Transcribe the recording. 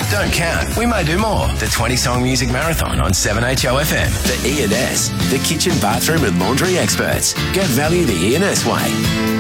Don't count. We may do more. The 20-song music marathon on 7HOFM. The E&S, the kitchen, bathroom and laundry experts. Get value the E&S way.